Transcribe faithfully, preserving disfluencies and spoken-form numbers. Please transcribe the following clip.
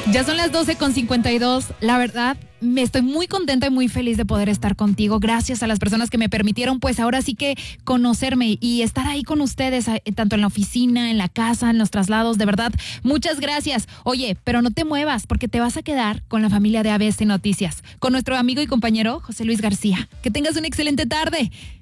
Ya son las doce con cincuenta y dos. La verdad, me estoy muy contenta y muy feliz de poder estar contigo. Gracias a las personas que me permitieron, pues ahora sí que conocerme y estar ahí con ustedes, tanto en la oficina, en la casa, en los traslados. De verdad, muchas gracias. Oye, pero no te muevas porque te vas a quedar con la familia de A B C Noticias, con nuestro amigo y compañero José Luis García. Que tengas una excelente tarde.